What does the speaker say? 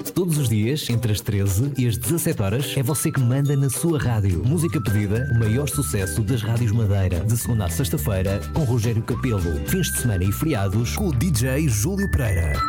Todos os dias, entre as 13 e as 17 horas, é você que manda na sua rádio. Música pedida, o maior sucesso das rádios Madeira. De segunda à sexta-feira, com Rogério Capelo. Fins de semana e feriados, com o DJ Júlio Pereira.